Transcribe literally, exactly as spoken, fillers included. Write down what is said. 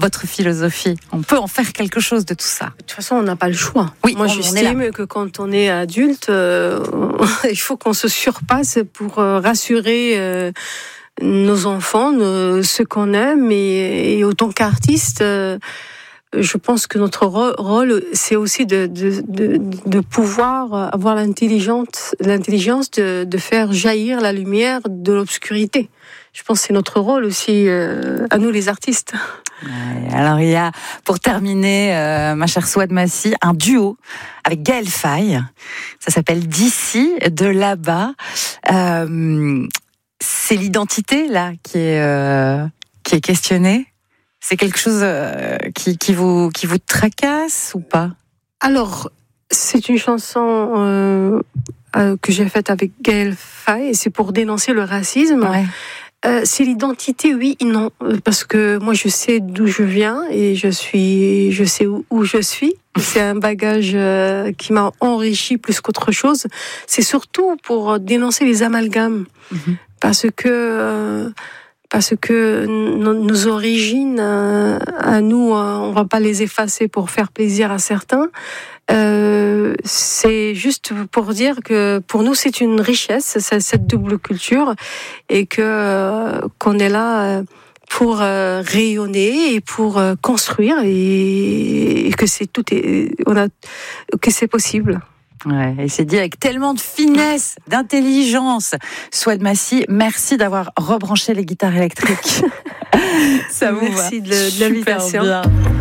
votre philosophie. On peut en faire quelque chose de tout ça. De toute façon, on n'a pas le choix. Oui, Moi, on, j'estime on que quand on est adulte, euh, il faut qu'on se surpasse pour euh, rassurer euh, nos enfants, nos, ceux qu'on aime. Et, et autant qu'artiste, euh, je pense que notre rôle, c'est aussi de, de, de, de pouvoir avoir l'intelligence, l'intelligence de, de faire jaillir la lumière de l'obscurité. Je pense que c'est notre rôle aussi, euh, à nous les artistes. Ouais, alors il y a, pour terminer, euh, ma chère Souad Massi, un duo avec Gaël Faye. Ça s'appelle D'ici, de là-bas. Euh, c'est l'identité là qui est euh, qui est questionnée. C'est quelque chose euh, qui, qui vous qui vous tracasse ou pas? Alors, c'est une chanson euh, euh, que j'ai faite avec Gaël Faye et c'est pour dénoncer le racisme. Ouais. Euh, c'est l'identité, oui et non, parce que moi je sais d'où je viens et je suis, je sais où, où je suis. C'est un bagage euh, qui m'a enrichi plus qu'autre chose. C'est surtout pour dénoncer les amalgames, mm-hmm. parce que euh, parce que nos, nos origines, euh, à nous, euh, on va pas les effacer pour faire plaisir à certains. Euh, c'est juste pour dire que pour nous c'est une richesse, cette double culture, et que euh, qu'on est là pour euh, rayonner et pour euh, construire, et, et que c'est tout est, on a que c'est possible. Ouais, et c'est dit avec tellement de finesse, d'intelligence. Souad Massi, merci d'avoir rebranché les guitares électriques. Ça vous merci va. de, de l'invitation.